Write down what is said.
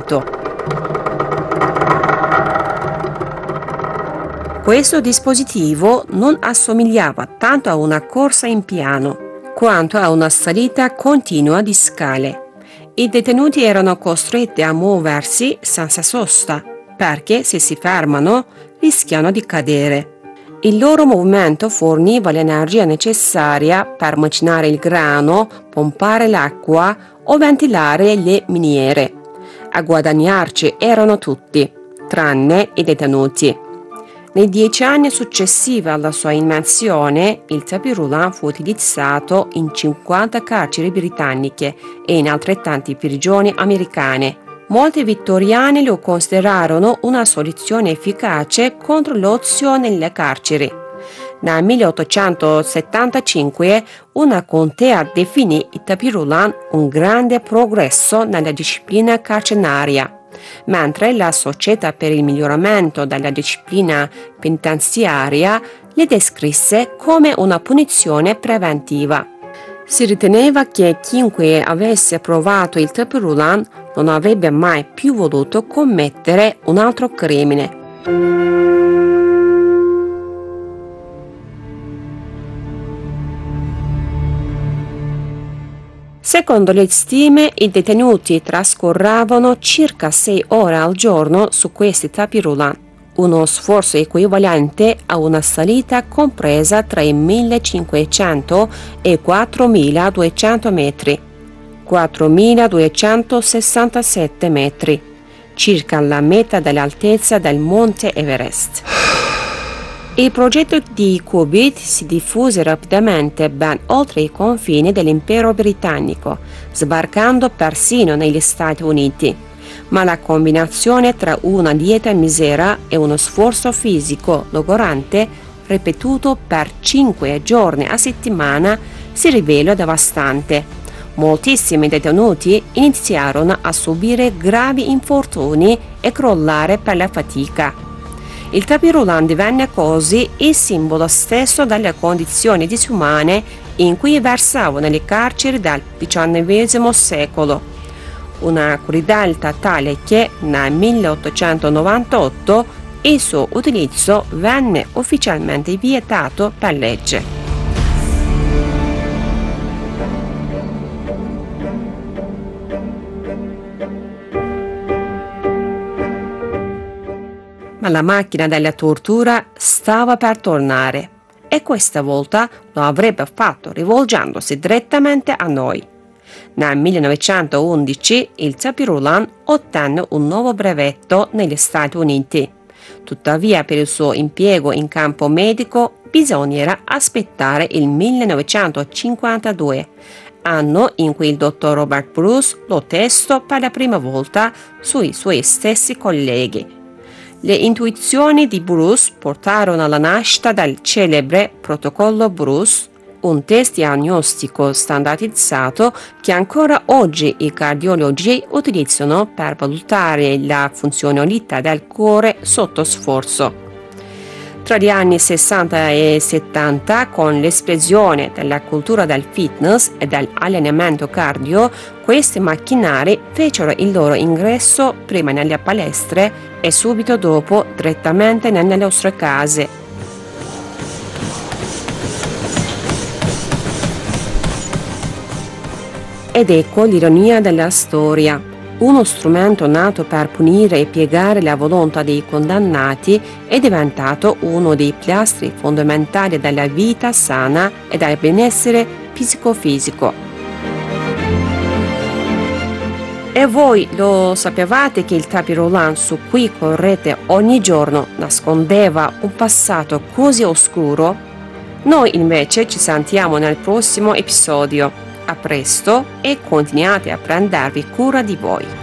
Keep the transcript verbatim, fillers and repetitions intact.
movimento. Questo dispositivo non assomigliava tanto a una corsa in piano, quanto a una salita continua di scale. I detenuti erano costretti a muoversi senza sosta, perché se si fermano rischiano di cadere. Il loro movimento forniva l'energia necessaria per macinare il grano, pompare l'acqua o ventilare le miniere. A guadagnarci erano tutti, tranne i detenuti. Nei dieci anni successivi alla sua invenzione, il tapis roulant fu utilizzato in cinquanta carceri britanniche e in altrettanti prigioni americane. Molti vittoriani lo considerarono una soluzione efficace contro l'ozio nelle carceri. Nel milleottocentosettantacinque una contea definì il tapis roulant un grande progresso nella disciplina carceraria, mentre la Società per il miglioramento della disciplina penitenziaria li descrisse come una punizione preventiva. Si riteneva che chiunque avesse provato il tapis roulant non avrebbe mai più voluto commettere un altro crimine. Secondo le stime, i detenuti trascorravano circa sei ore al giorno su questi tapis roulant, uno sforzo equivalente a una salita compresa tra i millecinquecento e i quattromiladuecento metri, quattromiladuecentosessantasette metri, circa la metà dell'altezza del monte Everest. Il progetto di qubit si diffuse rapidamente ben oltre i confini dell'impero britannico, sbarcando persino negli Stati Uniti. Ma la combinazione tra una dieta misera e uno sforzo fisico logorante, ripetuto per cinque giorni a settimana, si rivelò devastante. Moltissimi detenuti iniziarono a subire gravi infortuni e crollare per la fatica. Il tapis roulant divenne così il simbolo stesso delle condizioni disumane in cui versavano le carceri del diciannovesimo secolo. Una crudeltà tale che nel milleottocentonovantotto il suo utilizzo venne ufficialmente vietato per legge. Ma la macchina della tortura stava per tornare e questa volta lo avrebbe fatto rivolgendosi direttamente a noi. Nel millenovecentoundici il tapis roulant ottenne un nuovo brevetto negli Stati Uniti. Tuttavia, per il suo impiego in campo medico bisognerà aspettare il millenovecentocinquantadue, anno in cui il dottor Robert Bruce lo testò per la prima volta sui suoi stessi colleghi. Le intuizioni di Bruce portarono alla nascita del celebre protocollo Bruce, un test diagnostico standardizzato che ancora oggi i cardiologi utilizzano per valutare la funzionalità del cuore sotto sforzo. Tra gli anni sessanta e settanta, con l'esplosione della cultura del fitness e dell'allenamento cardio, questi macchinari fecero il loro ingresso prima nelle palestre e subito dopo direttamente nelle nostre case. Ed ecco l'ironia della storia. Uno strumento nato per punire e piegare la volontà dei condannati è diventato uno dei pilastri fondamentali della vita sana e del benessere psicofisico. E voi lo sapevate che il tapis roulant su cui correte ogni giorno nascondeva un passato così oscuro? Noi invece ci sentiamo nel prossimo episodio. A presto e continuate a prendervi cura di voi.